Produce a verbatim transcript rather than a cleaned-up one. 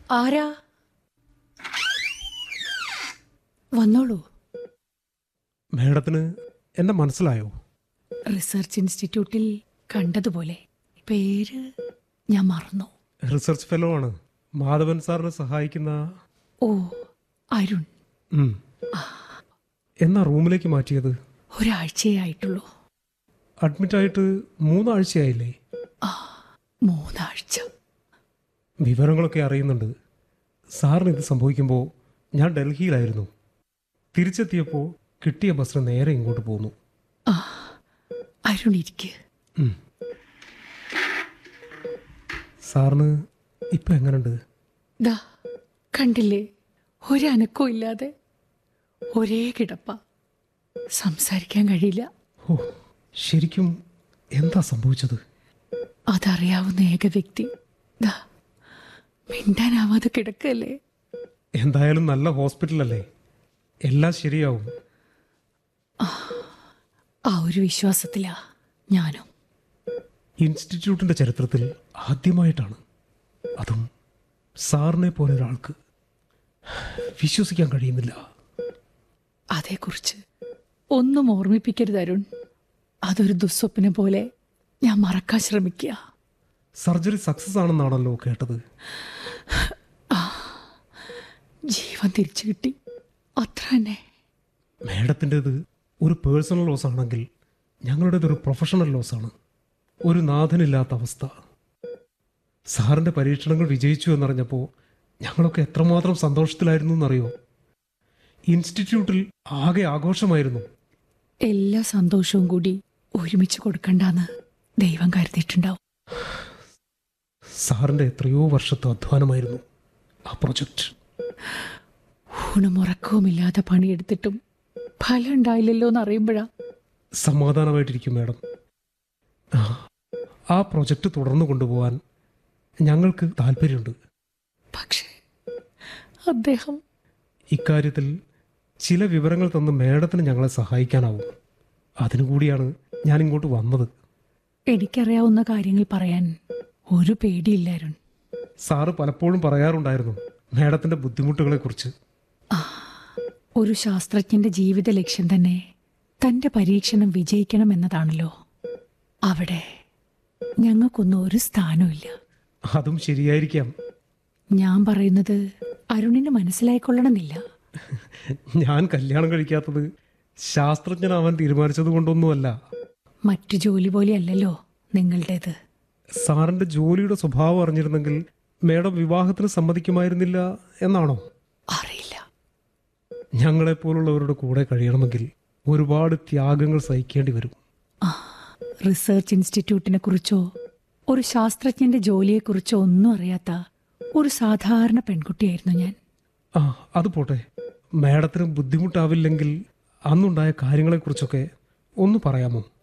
ആരാ? വന്നോളൂ. മേഡത്തിന് എന്നെ മനസ്സിലായോ? റിസർച്ച് ഇൻസ്റ്റിറ്റ്യൂട്ടിൽ കണ്ടതുപോലെ. പേര് ഞാൻ മറന്നു. റിസർച്ച് ഫെലോ ആണ്. മാധവൻ സാറിനെ സഹായിക്കുന്ന. ഓ, അരുൺ. ഉം. എന്നാ റൂമിലേക്ക് മാറ്റിയത്? ഒരാഴ്ചയേ ആയിട്ടുള്ളൂ. അഡ്മിറ്റായിട്ട് മൂന്നാഴ്ചയായില്ലേ? ആ, മൂന്നാഴ്ച. വിവരങ്ങളൊക്കെ അറിയുന്നുണ്ട്. സാറിന് ഇത് സംഭവിക്കുമ്പോൾ ഞാൻ ഡൽഹിയിലായിരുന്നു. തിരിച്ചെത്തിയപ്പോൾ കിട്ടിയ ബസ്സിന് നേരെ ഇങ്ങോട്ട് പോന്നു. ആ, അരുൺ ഇരിക്ക്. സാറിന് ഇപ്പം എങ്ങനെയുണ്ട്? ദാ കണ്ടില്ലേ, ഒരനക്കവും ഇല്ലാതെ ഒരേ കിടപ്പ. സംസാരിക്കാൻ കഴിയില്ല. ഓ, ശരിക്കും എന്താ സംഭവിച്ചത്? അതറിയാവുന്ന ഏക വ്യക്തി ദാ മിണ്ടാനാവാതെ കിടക്കല്ലേ. എന്തായാലും നല്ല ഹോസ്പിറ്റലല്ലേ, എല്ലാം ശരിയാവും. ആ ഒരു വിശ്വാസത്തിലാ ഞാനും. ഇൻസ്റ്റിറ്റ്യൂട്ടിൻ്റെ ചരിത്രത്തിൽ ആദ്യമായിട്ടാണ്, അതും സാറിനെ പോലെ ഒരാൾക്ക്. വിശ്വസിക്കാൻ കഴിയുന്നില്ല. അതേക്കുറിച്ച് ഒന്നും ഓർമ്മിപ്പിക്കരുത് അരുൺ. അതൊരു ദുസ്വപ്നം പോലെ ഞാൻ മറക്കാൻ ശ്രമിക്കുക. സർജറി സക്സസ് ആണെന്നാണല്ലോ കേട്ടത്. ജീവൻ തിരിച്ചു കിട്ടി, അത്ര തന്നെ. മേഡത്തിൻ്റെത് ഒരു പേഴ്സണൽ ലോസ് ആണെങ്കിൽ ഞങ്ങളുടേതൊരു പ്രൊഫഷണൽ ലോസ് ആണ്. ഒരു നാഥനില്ലാത്ത അവസ്ഥ. സാറിൻ്റെ പരീക്ഷണങ്ങൾ വിജയിച്ചു എന്നറിഞ്ഞപ്പോൾ ഞങ്ങളൊക്കെ എത്രമാത്രം സന്തോഷത്തിലായിരുന്നു എന്നറിയോ? ഇൻസ്റ്റിറ്റ്യൂട്ടിൽ ആകെ ആഘോഷമായിരുന്നു. എല്ലാ സന്തോഷവും കൂടി ഒരുമിച്ച് കൊടുക്കണ്ടെന്ന് ദൈവം കരുതിയിട്ടുണ്ടാവും. സാറിൻ്റെ എത്രയോ വർഷത്തെ അധ്വാനമായിരുന്നു ആ പ്രൊജക്റ്റ്. ഊണുമുറക്കവുമില്ലാതെ പണിയെടുത്തിട്ടും ഫലം ഉണ്ടായില്ലല്ലോ എന്ന് അറിയുമ്പോഴാ. സമാധാനമായിട്ടിരിക്കും മാഡം. ആ പ്രൊജക്റ്റ് തുടർന്നു കൊണ്ടുപോകാൻ ഞങ്ങൾക്ക് താല്പര്യമുണ്ട്. പക്ഷേ അദ്ദേഹം ഇക്കാര്യത്തിൽ ചില വിവരങ്ങൾ തന്ന് മേഡത്തിന് ഞങ്ങളെ സഹായിക്കാനാവും. അതിനുകൂടിയാണ് ഞാൻ ഇങ്ങോട്ട് വന്നത്. എനിക്കറിയാവുന്ന കാര്യങ്ങൾ പറയാൻ ഒരു പേടിയില്ല അരുൺ. സാറ് പലപ്പോഴും പറയാറുണ്ടായിരുന്നു മേഡത്തിൻ്റെ ബുദ്ധിമുട്ടുകളെക്കുറിച്ച്. ഒരു ശാസ്ത്രജ്ഞന്റെ ജീവിത ലക്ഷ്യം തന്നെ തൻ്റെ പരീക്ഷണം വിജയിക്കണം എന്നതാണല്ലോ. അവിടെ ഞങ്ങൾക്കൊന്നും ഒരു സ്ഥാനമില്ല. അതും ശരിയായിരിക്കാം. ഞാൻ പറയുന്നത് അരുണിന് മനസ്സിലായിക്കൊള്ളണമെന്നില്ല. ഞാൻ കല്യാണം കഴിക്കാത്തത് ശാസ്ത്രജ്ഞനാവാൻ തീരുമാനിച്ചത് കൊണ്ടൊന്നുമല്ല. മറ്റു ജോലി പോലെയല്ലല്ലോ നിങ്ങളുടേത്. സാറിൻ്റെ ജോലിയുടെ സ്വഭാവം അറിഞ്ഞിരുന്നെങ്കിൽ മേഡം വിവാഹത്തിന് സമ്മതിക്കുമായിരുന്നില്ല എന്നാണോ? അറിയില്ല. ഞങ്ങളെപ്പോലുള്ളവരുടെ കൂടെ കഴിയണമെങ്കിൽ ഒരുപാട് ത്യാഗങ്ങൾ സഹിക്കേണ്ടി വരും. റിസർച്ച് ഇൻസ്റ്റിറ്റ്യൂട്ടിനെ കുറിച്ചോ ഒരു ശാസ്ത്രജ്ഞന്റെ ജോലിയെക്കുറിച്ചോ ഒന്നും അറിയാത്ത ഒരു സാധാരണ പെൺകുട്ടിയായിരുന്നു ഞാൻ. ആ, അത് പോട്ടെ. മേഡത്തിന് ബുദ്ധിമുട്ടാവില്ലെങ്കിൽ അന്നുണ്ടായ കാര്യങ്ങളെക്കുറിച്ചൊക്കെ ഒന്ന് പറയാമോ?